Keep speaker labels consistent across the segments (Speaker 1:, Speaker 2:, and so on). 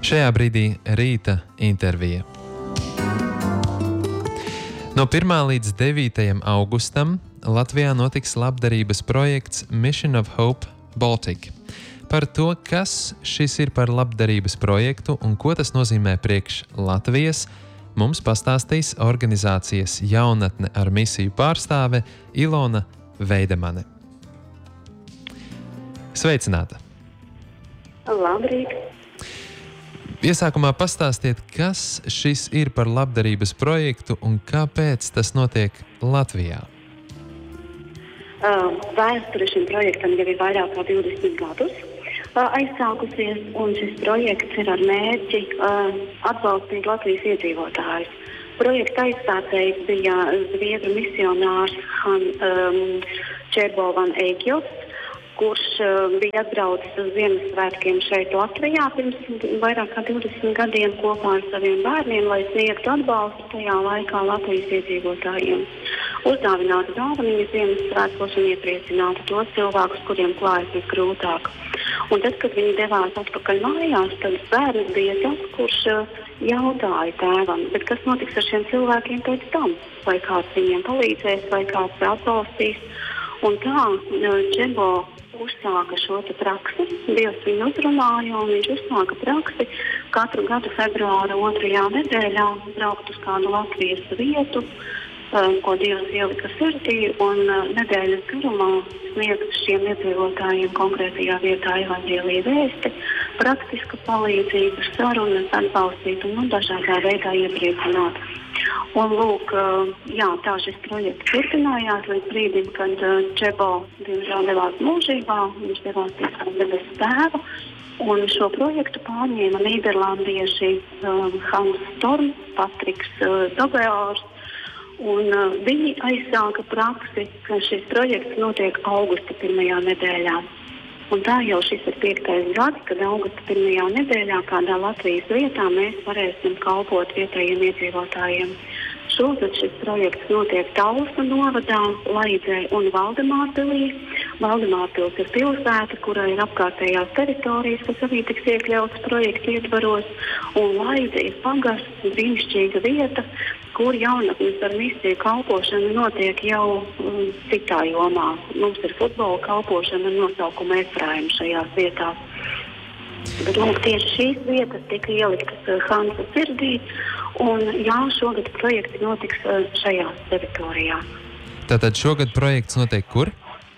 Speaker 1: Šajā brīdī rīta intervija. No 1. līdz 9. augustam Latvijā notiks labdarības projekts Mission of Hope Baltic. Par to, kas šis ir par labdarības projektu un ko tas nozīmē priekš Latvijas, mums pastāstīs organizācijas Jaunatne ar misiju pārstāve Ilona Veidemane. Sveicināta!
Speaker 2: Labrīt!
Speaker 1: Iesākumā pastāstiet, kas šis ir par labdarības projektu un kāpēc tas notiek Latvijā?
Speaker 2: Vēsture šim projektam jau ir vairāk kā 20 gadus aizsākusies, un šis projekts ir ar mērķi atbalstīt Latvijas iedzīvotājus. Projekta aizsācējs bija zviedru misionārs Čerbo van Eikels, kurš bija atbraucis uz Ziemassvētkiem šeit Latvijā pirms vairāk kā 20 gadiem kopā ar saviem bērniem, lai sniegtu atbalstu tajā laikā Latvijas iedzīvotājiem. Uzdāvinātu dāvanas Ziemassvētkos un iepriecinātu tos cilvēkus, kuriem klājas visgrūtāk. Un tad, kad viņi devās atpakaļ mājās, tad bērns bija tas, kurš jautāja tēvam, bet kas notiks ar šiem cilvēkiem pēc tam? Vai kāds viņiem palīdzēs, vai kāds atbalstīs? Un tā Čerbo uzsāka šo praksi, Dievs viņu uzrunāja, un viņš uzsāka praksi katru gadu februāra 2. nedēļā braukt uz kādu Latvijas vietu, ko Dievs ielika sirdī, un nedēļas garumā sniegt šiem iedzīvotājiem konkrētajā vietā evaņģēlija vēsti, praktiska palīdzība, sarunas, atbalstīt un dažādā veidā iepriecināt. Un lūk, tā šis projekts turpinājās līdz brīdim, kad Čerbo diemžēl devās mūžībā, viņš devās pie savu debesu tēvu, un šo projektu pārņēma nīderlandieši Hans Storm, Patriks Dobeors, un viņi aizsāka praksi, ka šis projekts notiek augusta 1. nedēļā. Un tā jau šis ir 5. gads, kad augusta 1. nedēļā kādā Latvijas vietā mēs varēsim kalpot vietējiem iedzīvotājiem. Šogad šis projekts notiek Talsu novadā, Laidzē un Valdemārpilī. Valdemārpils ir pilsēta, kurai ir apkārtējās teritorijas, kas arī tiks iekļautas projekta ietvaros, un Laidze ir pagasts, brīnišķīga vieta, kur jaunatnes ar misiju kalpošana notiek jau citā jomā. Mums ir futbola kalpošana ar nosaukumu Efraimu šajās vietās. Bet tieši šīs vietas tika ieliktas Hansa sirdī, un šogad projekts notiks šajās teritorijās.
Speaker 1: Tātad šogad projekts notiek kur?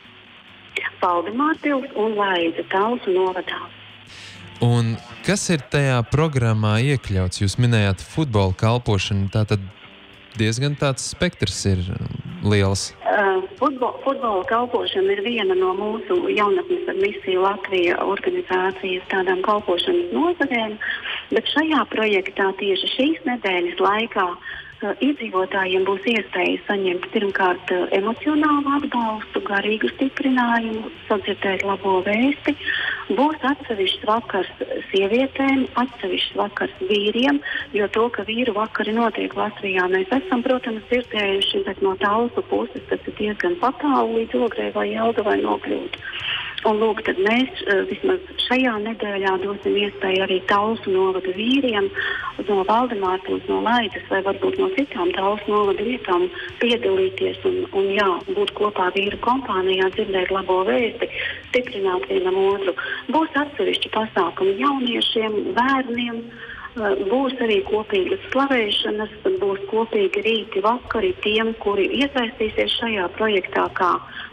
Speaker 2: Valdemārpils un Laidze, Talsu novadā.
Speaker 1: Un kas ir tajā programmā iekļauts? Jūs minējāt futbola kalpošanu, tātad diezgan tāds spektrs ir liels.
Speaker 2: Futbola kalpošana ir viena no mūsu Jaunatnes ar misiju Latvija organizācijas tādām kalpošanas nozarēm, bet šajā projektā tieši šīs nedēļas laikā iedzīvotājiem būs iespēja saņemt pirmkārt emocionālu atbalstu, garīgu stiprinājumu, sadzirdēt labo vēsti. Būs atsevišķs vakars sievietēm, atsevišķs vakars vīriem, jo to, ka vīru vakari notiek Latvijā, mēs esam, protams, dzirdējuši, bet no Talsu puses tas ir diezgan patālu līdz Ogrei vai Jelgavai nokļūt. Un lūk, tad mēs vismaz šajā nedēļā dosim iespēju arī Talsu novada vīriem no Valdemārpils, no Laidzes vai varbūt no citām Talsu novada vietām piedalīties un būt kopā vīru kompānijā, dzirdēt labo vēsti, stiprināt vienam otru. Būs atsevišķi pasākumi jauniešiem, bērniem, būs arī kopīgas slavēšanas, būs kopīgi rīti vakari tiem, kuri iesaistīsies šajā projektā kā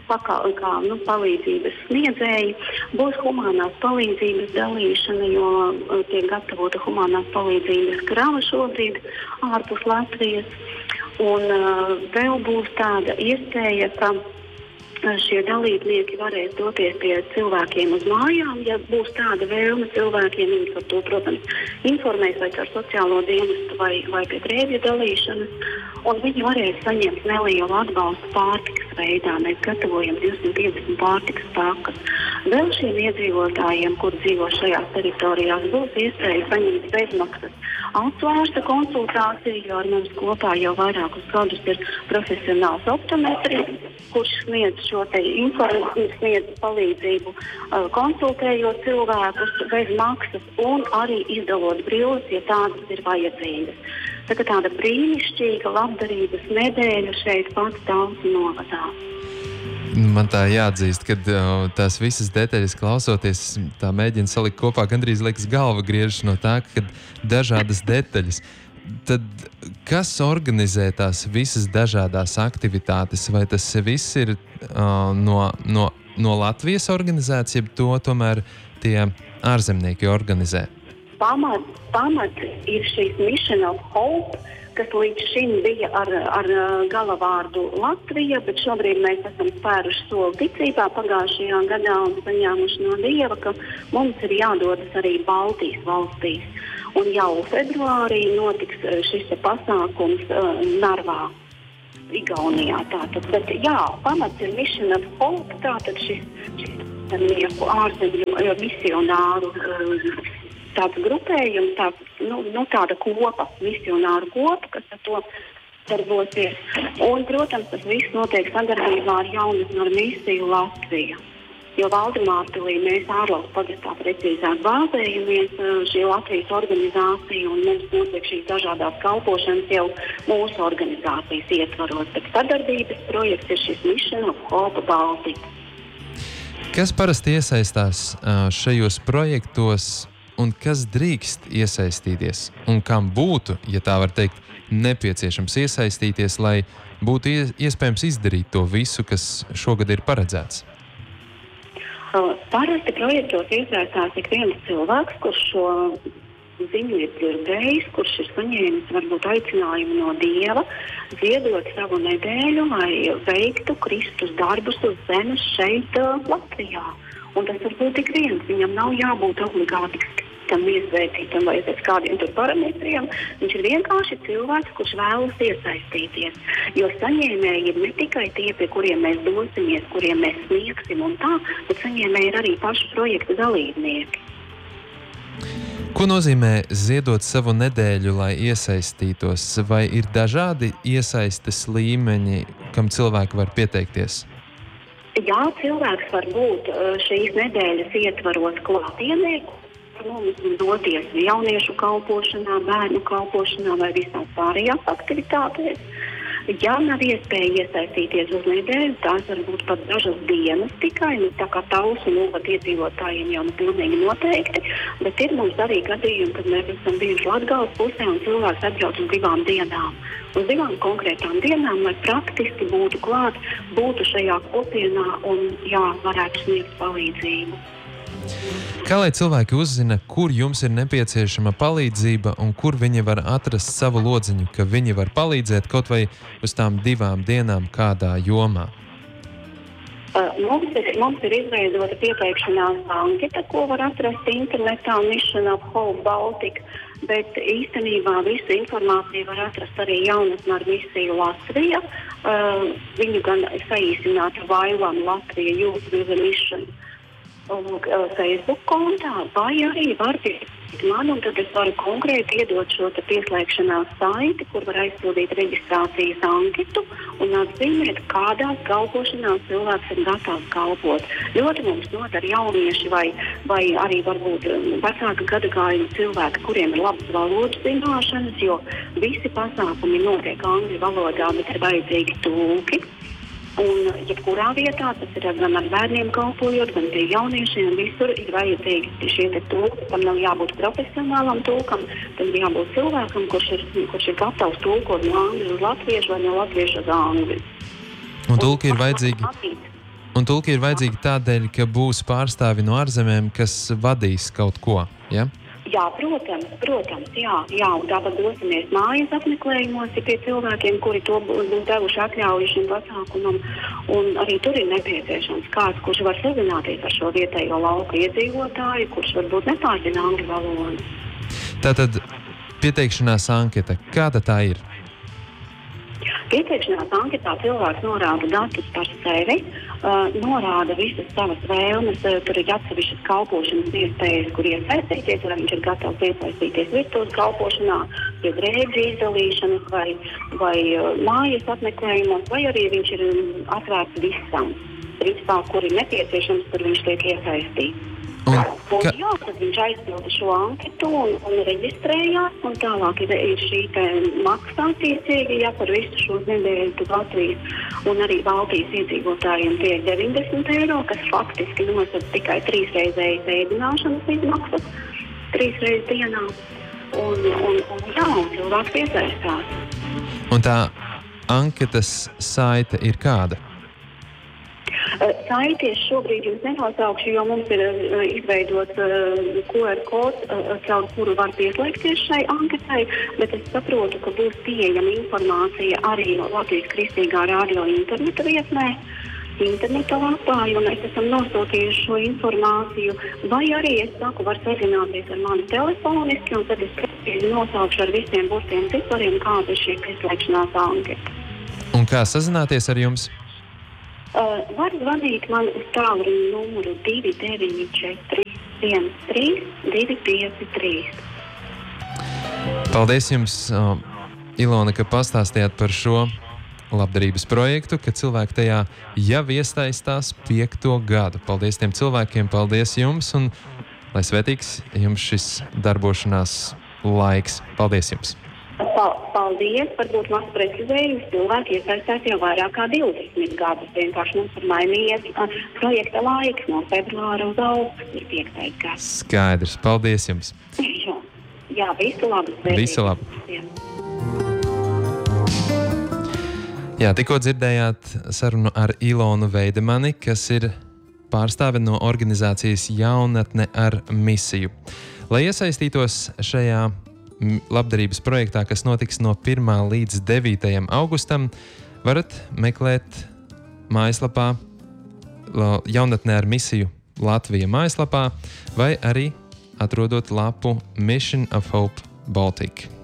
Speaker 2: palīdzības sniedzēji. Būs humanās palīdzības dalīšana, jo tiek gatavota humanās palīdzības krava šobrīd ārpus Latvijas. Un vēl būs tāda iespēja, ka šie dalībnieki varēs doties pie cilvēkiem uz mājām, ja būs tāda vēlme cilvēkiem, viņi par to, protams, informēs vai ar sociālo dienestu vai pie drēbju dalīšanas, un viņi varēs saņemt nelielu atbalstu pārtikas veidā. Mēs gatavojam 250 pārtikas pakas. Vēl šiem iedzīvotājiem, kur dzīvo šajās teritorijās, būs iespēja saņemt bezmaksas acu konsultāciju, jo ar mums kopā jau vairākus gadus ir profesionāls optometrijs, kurš sniedz šo te informāciju, sniedz palīdzību, konsultējot cilvēkus bez maksas un arī izdalot brilles, ja tādas ir vajadzīgas. Tāda brīnišķīga labdarības nedēļa šeit pats Talsu novadā.
Speaker 1: Man tā jāatzīst, ka tās visas detaļas klausoties, tā mēģina salikt kopā, gandrīz liekas galva griežas no tā, ka dažādas detaļas. Tad kas organizē tās visas dažādās aktivitātes? Vai tas viss ir no Latvijas organizēts, jeb to tomēr tie ārzemnieki organizē?
Speaker 2: Pamat ir šīs Mission of Hope, kas līdz šim bija ar galavārdu Latvija, bet šobrīd mēs esam spēruši soli ticībā pagājušajā gadā un saņēmuši no Dieva, ka mums ir jādodas arī Baltijas valstīs. Un jau februārī notiks šis pasākums Narvā, Igaunijā. Bet jā, pamats ir Mission of Hope, tātad šis ārzemju misionāru tāds grupējums, tāda kopa, misionāru kopa, kas ar to darbosies. Un, protams, tas viss notiek sadarbībā ar Jaunatnes misiju Latviju. Jo Valdemārpilī mēs ārvalstu pagastā precīzāk bāzējamies šī Latvijas organizācija un mums notiek šīs dažādās kalpošanas jau mūsu organizācijas ietvaros. Bet sadarbības projekts ir šis Mission of Hope Baltica.
Speaker 1: Kas parasti iesaistās šajos projektos? Un kas drīkst iesaistīties? Un kam būtu, ja tā var teikt, nepieciešams iesaistīties, lai būtu iespējams izdarīt to visu, kas šogad ir paredzēts?
Speaker 2: Parasti projektos iesaistās ik viens cilvēks, kurš šo ziņu ir dzirdējis, kurš ir saņēmis varbūt aicinājumu no Dieva, ziedot savu nedēļu, lai veiktu Kristus darbus uz zemes šeit Latvijā. Un tas var būt tik viens, viņam nav jābūt obligāti tam iesvētītam vai pēc kādiem tur parametriem. Viņš ir vienkārši cilvēks, kurš vēlas iesaistīties. Jo saņēmēji ir ne tikai tie, pie kuriem mēs dosimies, kuriem mēs sniegsim un tā, bet saņēmēji ir arī paši projekta dalībnieki.
Speaker 1: Ko nozīmē ziedot savu nedēļu, lai iesaistītos? Vai ir dažādi iesaistes līmeņi, kam cilvēki var pieteikties?
Speaker 2: Jā, cilvēks var būt šīs nedēļas ietvaros klātienē, mums doties jauniešu kalpošanā, bērnu kalpošanā vai visās pārējās aktivitātēs. Ja nav iespēja iesaistīties uz nedēļu, tās var būt pat dažas dienas tikai, tā kā Talsu novada iedzīvotājiem jau pilnīgi noteikti, bet ir mums arī gadījumi, kad mēs esam bijuši Latgales pusē un cilvēks atbrauc uz 2 dienām. Uz 2 konkrētām dienām, lai praktiski būtu klāt, būtu šajā kopienā un varētu sniegt palīdzību.
Speaker 1: Kā lai cilvēki uzzina, kur jums ir nepieciešama palīdzība un kur viņi var atrast savu lodziņu, ka viņi var palīdzēt kaut vai uz tām 2 dienām kādā jomā?
Speaker 2: Mums ir izveidota pieteikšanās anketa, ko var atrast internetā Mission of Hope Baltica, bet īstenībā visu informāciju var atrast arī Jaunatnes misiju Latvija. Viņu gan saīsinātu Vailam Latvija Youth with a Mission Facebook kontā, vai arī var piesīt man, un tad es varu konkrēti iedot šo pieslēgšanās saiti, kur var aizpildīt reģistrācijas anketu un atzīmēt, kādās kalpošanās cilvēks ir gatavs kalpot. Ļoti mums nodar jaunieši vai arī varbūt vecāka gadagājuma cilvēki, kuriem ir labas valodas zināšanas, jo visi pasākumi notiek angļu valodā, bet ir vajadzīgi tulki. Un jebkurā vietā, tas ir gan ar bērniem kalpojot, gan pie jauniešiem, visur ir vajadzīgi šie tulki. Tam nav jābūt profesionālam tulkam, tam ir jābūt cilvēkam, kurš ir gatavs tulkot no angļu uz latviešu vai no latviešu uz angļu.
Speaker 1: Un tulki ir vajadzīgi tādēļ, ka būs pārstāvi no ārzemēm, kas vadīs kaut ko, ja?
Speaker 2: Jā, protams, jā, un tāpat dosimies mājas apmeklējumos pie cilvēkiem, kuri to būs devuši atļauju šim pasākumam, un arī tur ir nepieciešams kāds, kurš var sazināties ar šo vietējo lauku iedzīvotāju, kurš varbūt nepārzina angļu valodu.
Speaker 1: Tātad pieteikšanās anketa, kāda tā ir?
Speaker 2: Pieteikšanās anketā cilvēks norāda datus par sevi, norāda visas savas vēlmes. Tur ir atsevišķas kalpošanas iespējas, kur iesaistīties, vai viņš ir gatavs iesaistīties virtuves kalpošanā, pie drēbju izdalīšanas vai mājas apmeklējumos, vai arī viņš ir atvērts visam. Principā, kur ir nepieciešams, tur viņš tiek iesaistīts. Tad viņš aizpilda šo anketu un reģistrējās, un tālāk ir šī maksa attiecīgi, par visu šo nedēļu Latvijas un arī Baltijas iedzīvotājiem tie ir 90 eiro, kas faktiski nosaka tikai 3-reizējas ēdināšanas izmaksas, 3 reizes dienā, un cilvēks piesaistās.
Speaker 1: Un tā anketas saite ir kāda?
Speaker 2: Saities šobrīd jums nenosaukšu, jo mums ir izveidots QR kods, caur kuru var pieslēgties šai anketai, bet es saprotu, ka būs pieejama informācija arī Latvijas Kristīgā radio interneta vietnē, interneta lapā, un mēs esam nosūtījuši šo informāciju, vai arī, es saku, var sazināties ar mani telefoniski, un tad es precīzi nosaukšu ar visiem būtiem cipariem, kāda ir šī pieslēgšanās anketa.
Speaker 1: Un kā sazināties ar jums?
Speaker 2: Var zvanīt man uz tālruņa numuru 294 13 253.
Speaker 1: Paldies jums, Ilona, ka pastāstījāt par šo labdarības projektu, ka cilvēki tajā jau iesaistās 5. gadu. Paldies tiem cilvēkiem, paldies jums, un lai svētīgs jums šis darbošanās laiks. Paldies jums!
Speaker 2: Paldies, varbūt maz precizējums, cilvēki iesaistās jau vairāk kā 20 gadus. Vienkārši mums ir mainījies projekta laiks no februāra uz augustu, ir 5. gads.
Speaker 1: Skaidrs, paldies jums!
Speaker 2: Jā, visu labu!
Speaker 1: Visu labu! Jā, tikko dzirdējāt sarunu ar Ilonu Veidemani, kas ir pārstāve no organizācijas Jaunatne ar misiju. Lai iesaistītos šajā labdarības projektā, kas notiks no 1. līdz 9. augustam, varat meklēt mājaslapā Jaunatnē ar misiju Latvija mājaslapā vai arī atrodot lapu Mission of Hope Baltic.